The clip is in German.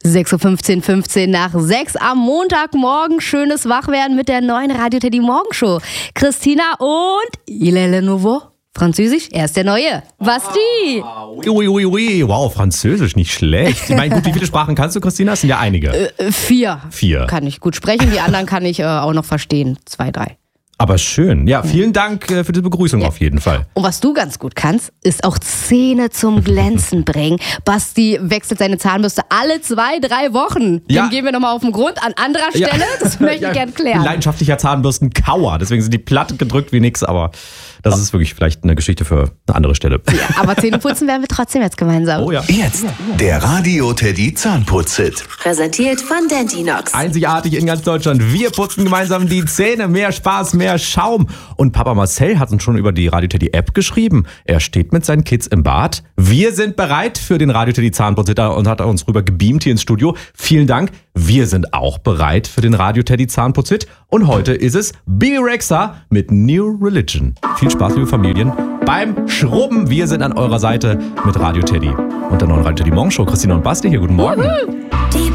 6.15 nach 6 am Montagmorgen. Schönes Wachwerden mit der neuen Radio Teddy Morgenshow. Christina und Il est le nouveau. Französisch, er ist der Neue. Basti. Ui. Wow, Französisch, nicht schlecht. Ich meine, gut, wie viele Sprachen kannst du, Christina? Es sind ja einige. 4. 4. Kann ich gut sprechen, die anderen kann ich auch noch verstehen. 2, 3. Aber schön. Ja, vielen Dank für die Begrüßung auf jeden Fall. Und was du ganz gut kannst, ist auch Zähne zum Glänzen bringen. Basti wechselt seine Zahnbürste alle 2, 3 Wochen. Ja. Dem gehen wir nochmal auf den Grund an anderer Stelle. Das möchte ich gerne klären. Leidenschaftlicher Zahnbürstenkauer. Deswegen sind die platt gedrückt wie nix, aber das ist wirklich vielleicht eine Geschichte für eine andere Stelle. Ja, aber Zähne putzen werden wir trotzdem jetzt gemeinsam. Oh ja. Jetzt der Radio Teddy Zahnputz-Hit. Präsentiert von Dentinox. Einzigartig in ganz Deutschland. Wir putzen gemeinsam die Zähne. Mehr Spaß, mehr Schaum. Und Papa Marcel hat uns schon über die Radio Teddy App geschrieben. Er steht mit seinen Kids im Bad. Wir sind bereit für den Radio Teddy Zahnputz-Hit und hat uns rüber gebeamt hier ins Studio. Vielen Dank. Wir sind auch bereit für den Radio Teddy Zahnputz-Hit. Und heute ist es Bibi Rexha mit New Religion. Viel Spaß, liebe Familien, beim Schrubben. Wir sind an eurer Seite mit Radio Teddy und der neuen Radio Teddy Morgenshow. Christina und Basti hier, guten Morgen.